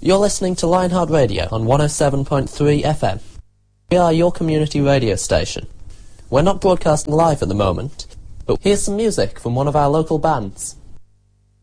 You're listening to Lionheart Radio on 107.3 FM. We are your community radio station. We're not broadcasting live at the moment, but here's some music from one of our local bands.